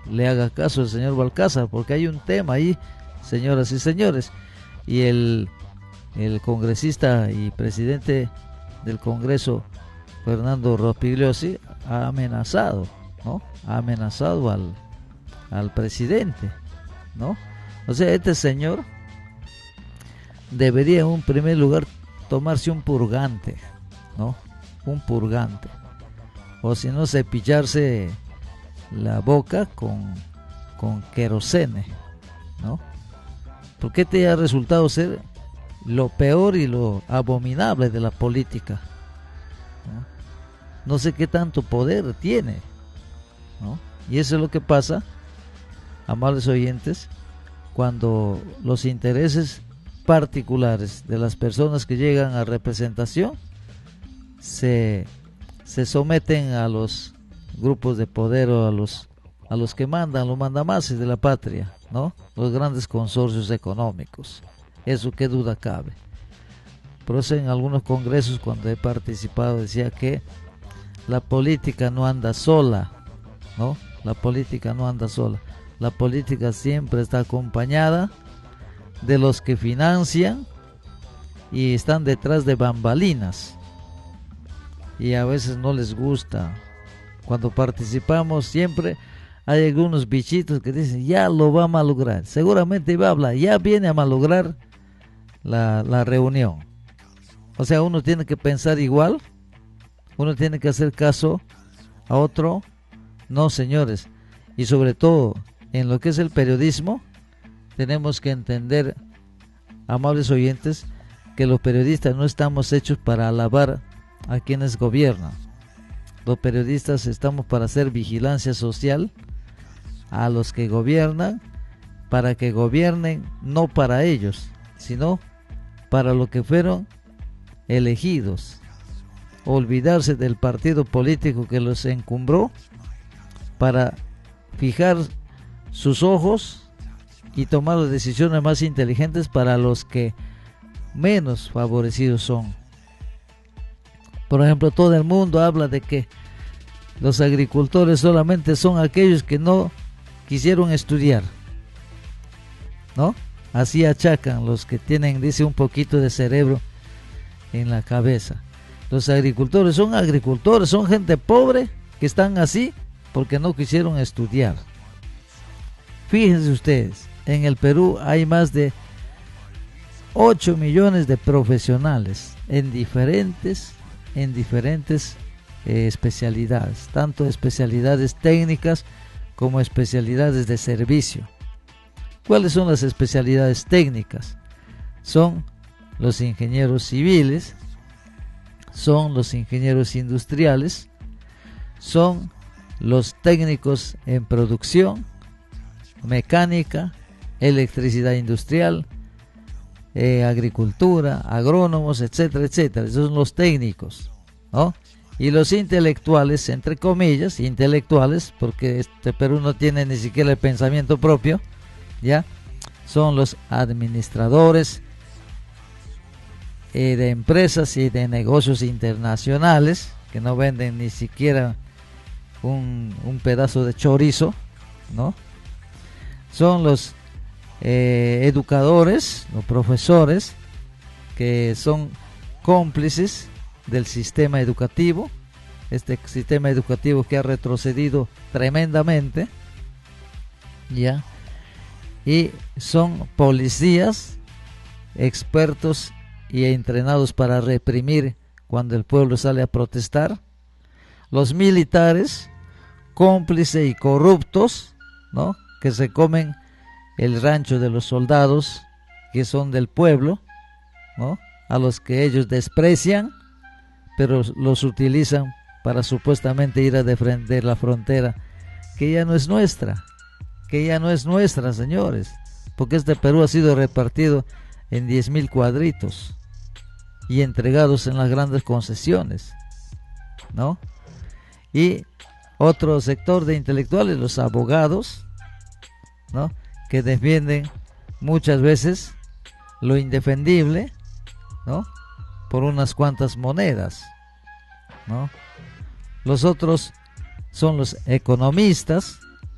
le haga caso al señor Balcázar, porque hay un tema ahí, señoras y señores, y el congresista y presidente del Congreso, Fernando Rospigliosi, ha amenazado, ¿no? Ha amenazado al presidente, ¿no? O sea, este señor debería en un primer lugar tomarse un purgante, ¿no? Un purgante. O si no, cepillarse la boca con querosene, ¿no? Porque este ha resultado ser lo peor y lo abominable de la política, ¿no? No sé qué tanto poder tiene, ¿no? Y eso es lo que pasa, amables oyentes, cuando los intereses particulares de las personas que llegan a representación se someten a los grupos de poder o a los que mandan, los mandamases de la patria, ¿no? Los grandes consorcios económicos. Eso qué duda cabe. Por eso en algunos congresos cuando he participado decía que la política no anda sola, ¿no? La política no anda sola. La política siempre está acompañada de los que financian y están detrás de bambalinas. Y a veces no les gusta. Cuando participamos siempre hay algunos bichitos que dicen ya lo va a malograr. Seguramente va a hablar, ya viene a malograr la reunión. O sea, uno tiene que pensar igual, uno tiene que hacer caso a otro. No, señores. Y sobre todo en lo que es el periodismo, tenemos que entender, amables oyentes, que los periodistas no estamos hechos para alabar a quienes gobiernan. Los periodistas estamos para hacer vigilancia social a los que gobiernan, para que gobiernen no para ellos, sino para lo que fueron elegidos. Olvidarse del partido político que los encumbró para fijar sus ojos y tomar las decisiones más inteligentes para los que menos favorecidos son. Por ejemplo, todo el mundo habla de que los agricultores solamente son aquellos que no quisieron estudiar, ¿no? Así achacan los que tienen, dice, un poquito de cerebro en la cabeza. Los agricultores, son gente pobre que están así porque no quisieron estudiar. Fíjense ustedes, en el Perú hay más de 8 millones de profesionales en diferentes especialidades, tanto especialidades técnicas como especialidades de servicio. ¿Cuáles son las especialidades técnicas? Son los ingenieros civiles, son los ingenieros industriales, son los técnicos en producción, mecánica, electricidad industrial, agricultura, agrónomos, etcétera, etcétera. Esos son los técnicos, ¿no? Y los intelectuales, entre comillas, intelectuales, porque este Perú no tiene ni siquiera el pensamiento propio, ¿ya? Son los administradores de empresas y de negocios internacionales, que no venden ni siquiera un pedazo de chorizo, ¿no? Son los educadores, los profesores, que son cómplices del sistema educativo, este sistema educativo que ha retrocedido tremendamente, ¿ya? Y son policías expertos y entrenados para reprimir cuando el pueblo sale a protestar. Los militares, cómplices y corruptos, ¿no? Que se comen el rancho de los soldados que son del pueblo, ¿no? A los que ellos desprecian, pero los utilizan para supuestamente ir a defender la frontera, que ya no es nuestra, señores, porque este Perú ha sido repartido en 10,000 cuadritos y entregados en las grandes concesiones, ¿no? Y otro sector de intelectuales, los abogados, ¿no? Que defienden muchas veces lo indefendible, ¿no? Por unas cuantas monedas, ¿no? Los otros son los economistas,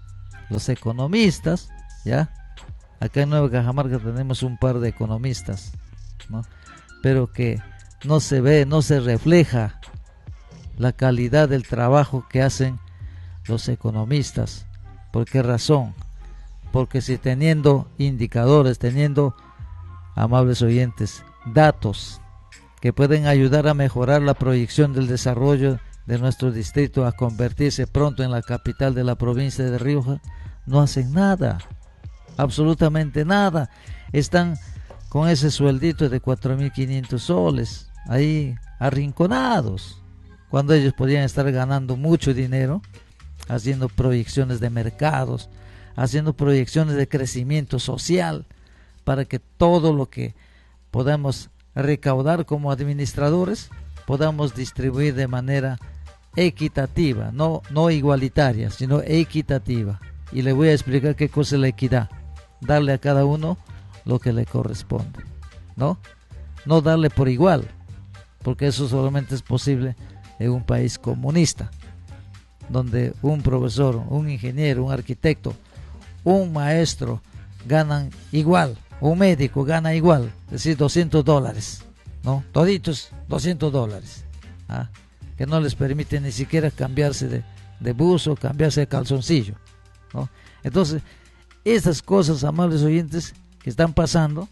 los economistas, ¿ya? Acá en Nueva Cajamarca tenemos un par de economistas, ¿no? Pero que no se ve, no se refleja la calidad del trabajo que hacen los economistas. ¿Por qué razón? Porque si teniendo indicadores, teniendo, amables oyentes, datos que pueden ayudar a mejorar la proyección del desarrollo de nuestro distrito a convertirse pronto en la capital de la provincia de Rioja, no hacen nada, absolutamente nada. Están con ese sueldito de 4.500 soles ahí arrinconados, cuando ellos podrían estar ganando mucho dinero, haciendo proyecciones de mercados, haciendo proyecciones de crecimiento social, para que todo lo que podamos recaudar como administradores podamos distribuir de manera equitativa, no igualitaria, sino equitativa. Y le voy a explicar qué cosa es la equidad. Darle a cada uno lo que le corresponde, ¿no? No darle por igual, porque eso solamente es posible en un país comunista, donde un profesor, un ingeniero, un arquitecto, un maestro ganan igual, un médico gana igual, es decir, $200, ¿no? Toditos $200, ¿ah? Que no les permite ni siquiera cambiarse de buzo, cambiarse de calzoncillo, ¿no? Entonces, estas cosas, amables oyentes, que están pasando,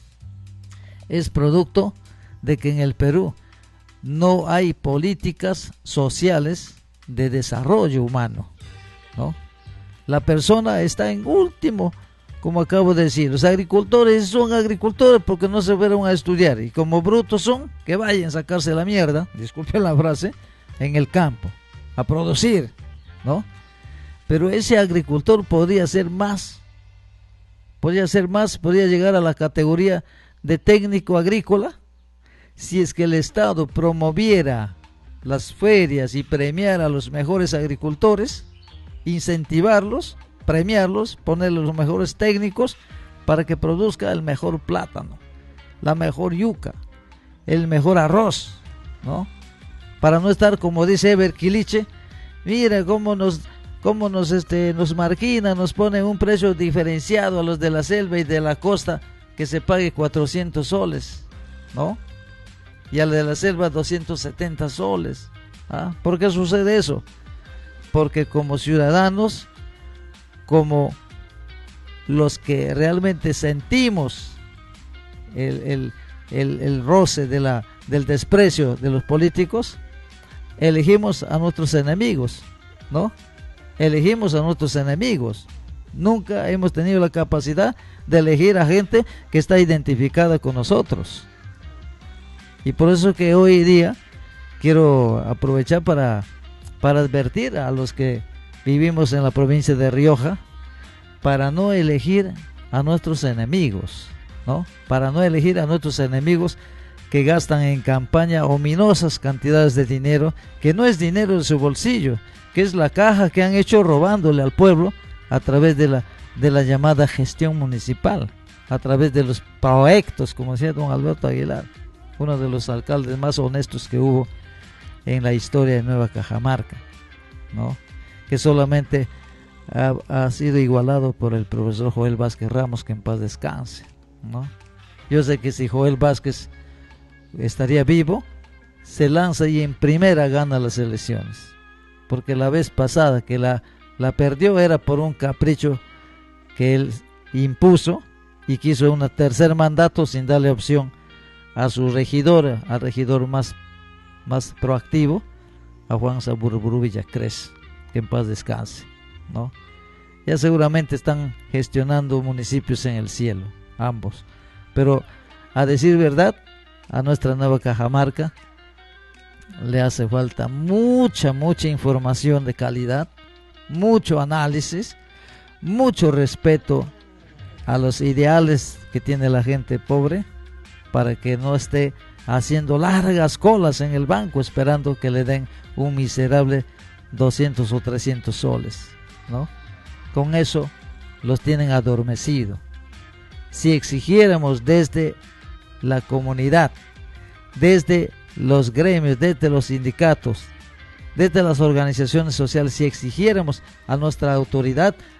es producto de que en el Perú no hay políticas sociales de desarrollo humano, ¿no? La persona está en último, como acabo de decir. Los agricultores son agricultores porque no se fueron a estudiar, y como brutos son, que vayan a sacarse la mierda, disculpen la frase, en el campo, a producir, ¿no? Pero ese agricultor podría ser más, podría llegar a la categoría de técnico agrícola, si es que el Estado promoviera las ferias y premiara a los mejores agricultores, incentivarlos, premiarlos, ponerles los mejores técnicos para que produzca el mejor plátano, la mejor yuca, el mejor arroz, ¿no? Para no estar, como dice Eber Quiliche, mira cómo nos marquina, nos pone un precio diferenciado a los de la selva y de la costa, que se pague 400 soles, ¿no? Y al de la selva 270 soles. ¿Ah? ¿Por qué sucede eso? Porque como ciudadanos, como los que realmente sentimos el roce del desprecio de los políticos, elegimos a nuestros enemigos, ¿no? Elegimos a nuestros enemigos. Nunca hemos tenido la capacidad de elegir a gente que está identificada con nosotros. Y por eso que hoy día quiero aprovechar para advertir a los que vivimos en la provincia de Rioja, para no elegir a nuestros enemigos, ¿no? Para no elegir a nuestros enemigos que gastan en campaña ominosas cantidades de dinero, que no es dinero de su bolsillo, que es la caja que han hecho robándole al pueblo a través de la llamada gestión municipal, a través de los proyectos, como decía don Alberto Aguilar, uno de los alcaldes más honestos que hubo en la historia de Nueva Cajamarca, ¿no? Que solamente ha sido igualado por el profesor Joel Vázquez Ramos, que en paz descanse, ¿no? Yo sé que si Joel Vázquez estaría vivo, se lanza y en primera gana las elecciones, porque la vez pasada que la perdió era por un capricho que él impuso y quiso un tercer mandato sin darle opción a su regidor, al regidor más proactivo, a Juan Saburburu Villacrés, que en paz descanse, ¿no? Ya seguramente están gestionando municipios en el cielo, ambos, pero a decir verdad, a nuestra Nueva Cajamarca le hace falta mucha información de calidad, mucho análisis, mucho respeto a los ideales que tiene la gente pobre, para que no esté haciendo largas colas en el banco esperando que le den un miserable 200 o 300 soles, ¿no? Con eso los tienen adormecido. Si exigiéramos desde la comunidad, desde los gremios, desde los sindicatos, desde las organizaciones sociales, si exigiéramos a nuestra autoridad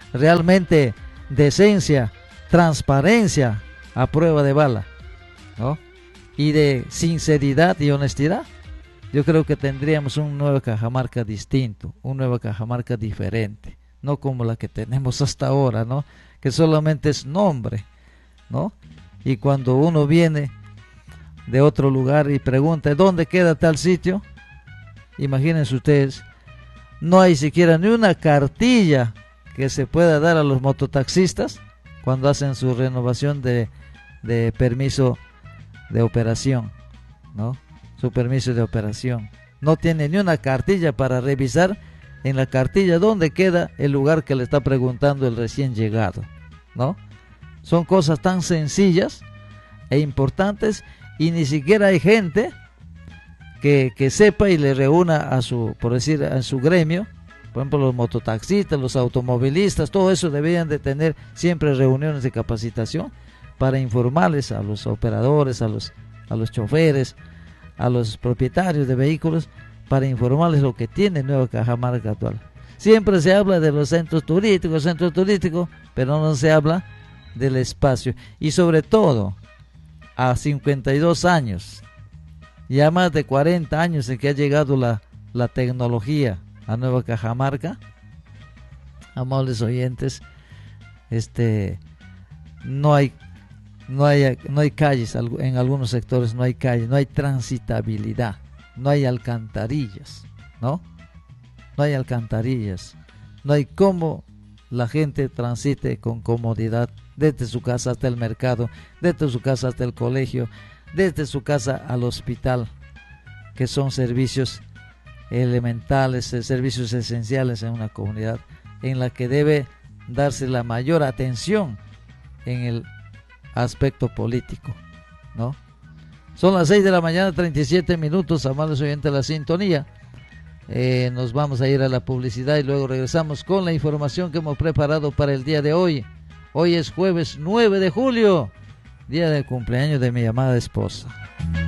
realmente decencia, transparencia a prueba de bala, ¿no? Y de sinceridad y honestidad, yo creo que tendríamos un nuevo Cajamarca distinto, un nuevo Cajamarca diferente, no como la que tenemos hasta ahora, ¿no? Que solamente es nombre, ¿no? Y cuando uno viene de otro lugar y pregunta ¿dónde queda tal sitio? Imagínense ustedes, no hay siquiera ni una cartilla que se pueda dar a los mototaxistas cuando hacen su renovación de permiso de operación, ¿no? Su permiso de operación. No tiene ni una cartilla para revisar en la cartilla dónde queda el lugar que le está preguntando el recién llegado, ¿no? Son cosas tan sencillas e importantes y ni siquiera hay gente que sepa y le reúna a su, por decir, a su gremio. Por ejemplo, los mototaxistas, los automovilistas, todo eso deberían de tener siempre reuniones de capacitación para informarles a los operadores, a los choferes, a los propietarios de vehículos, para informarles lo que tiene Nueva Cajamarca actual. Siempre se habla de los centros turísticos, pero no se habla del espacio. Y sobre todo, a 52 años, ya más de 40 años en que ha llegado la tecnología a Nueva Cajamarca, amables oyentes, no hay calles, en algunos sectores no hay calles, no hay transitabilidad, no hay alcantarillas, ¿no? No hay alcantarillas, no hay cómo la gente transite con comodidad desde su casa hasta el mercado, desde su casa hasta el colegio, desde su casa al hospital, que son servicios elementales, servicios esenciales en una comunidad en la que debe darse la mayor atención en el aspecto político, ¿no? Son las 6 de la mañana, 37 minutos, amables oyentes de la sintonía. Nos vamos a ir a la publicidad y luego regresamos con la información que hemos preparado para el día de hoy. Hoy es jueves 9 de julio, día del cumpleaños de mi amada esposa.